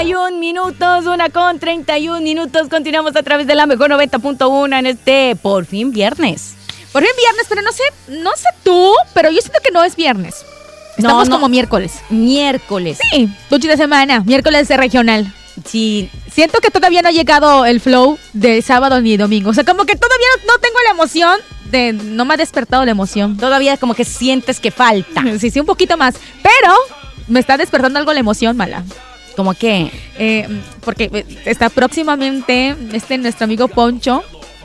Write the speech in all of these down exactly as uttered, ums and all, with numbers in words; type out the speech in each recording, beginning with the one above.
treinta y un minutos, una con treinta y un minutos. Continuamos a través de la mejor noventa punto uno en este por fin viernes. Por fin viernes, pero no sé, no sé tú, pero yo siento que no es viernes. Estamos no, no. como miércoles. Miércoles. Sí, noche de semana, miércoles de regional. Sí. Siento que todavía no ha llegado el flow de sábado ni domingo. O sea, como que todavía no tengo la emoción de... No me ha despertado la emoción. Todavía como que sientes que falta. Sí, sí, un poquito más. Pero me está despertando algo la emoción, Mala. ¿Cómo qué? Eh, porque está próximamente este nuestro amigo Poncho...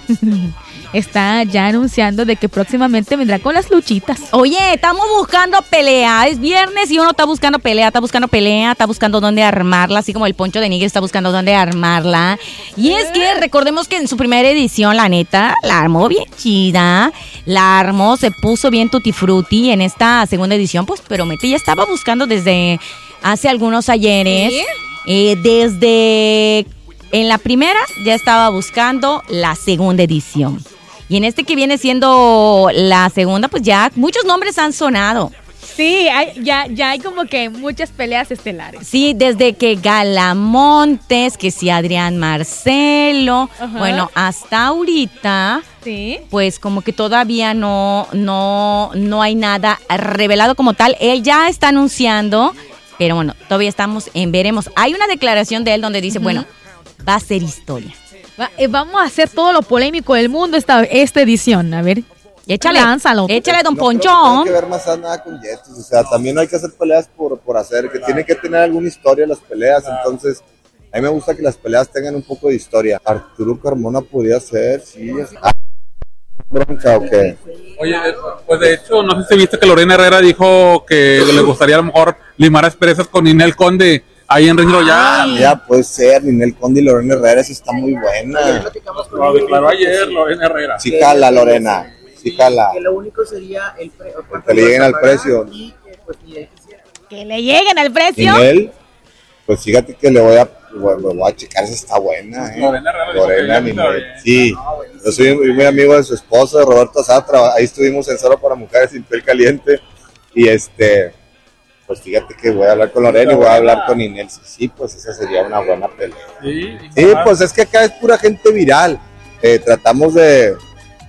está ya anunciando de que próximamente vendrá con las luchitas. Oye, estamos buscando pelea. Es viernes y uno está buscando pelea, está buscando pelea, está buscando dónde armarla, así como el Poncho de Nigris está buscando dónde armarla. Y es que recordemos que en su primera edición, la neta, la armó bien chida. La armó, se puso bien tutti frutti. En esta segunda edición, pues promete, ya estaba buscando desde hace algunos ayeres. ¿Sí? Eh, desde... En la primera ya estaba buscando la segunda edición. Y en este que viene siendo la segunda, pues ya muchos nombres han sonado. Sí, hay, ya, ya hay como que muchas peleas estelares. Sí, desde que Galamontes, que sí Adrián Marcelo, ajá. Bueno, hasta ahorita, sí. Pues como que todavía no, no, no hay nada revelado como tal. Él ya está anunciando, pero bueno, todavía estamos en veremos. Hay una declaración de él donde dice, uh-huh. bueno, va a ser historia. Va, eh, vamos a hacer todo lo polémico del mundo esta, esta edición, a ver. Échale, lánzalo. Échale, don no Poncho. No hay que ver más nada con Yetos, o sea, también no hay que hacer peleas por, por hacer, que tienen que tener alguna historia las peleas, entonces a mí me gusta que las peleas tengan un poco de historia. Arturo Carmona podría ser, sí. Ah, bronca, ¿o qué? Oye, pues de hecho, no sé si viste que Lorena Herrera dijo que le gustaría a lo mejor limar asperezas con Ninel Conde. Ahí en Ring Royal. Ya puede ser, Ninel Conde y Lorena Herrera, esa está muy buena. Lo declaró ayer Lorena Herrera. Sí jala, Lorena, sí jala. Que lo único sería el precio. Que le lleguen al precio. Y que, pues, que le lleguen al precio. Ninel, pues fíjate que le voy a, bueno, voy a checar, esa está buena. ¿eh? Lorena Herrera. Lorena, Ninel, sí. Yo soy muy amigo de su esposo, de Roberto Azatra. Ahí estuvimos en Solo para Mujeres sin Piel Caliente. Y este... Pues fíjate que voy a hablar con Lorena y voy a hablar con Inés. Sí, sí, pues esa sería una buena pelea. Sí, sí, pues es que acá es pura gente viral. Eh, tratamos de,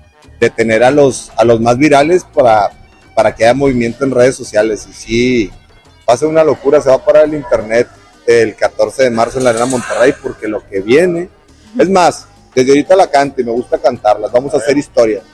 de tener a los, a los más virales para, para que haya movimiento en redes sociales. Y sí, va a ser una locura. Se va a parar el internet el catorce de marzo en la Arena Monterrey porque lo que viene... Es más, desde ahorita la canto y me gusta cantarlas. Vamos a hacer historia.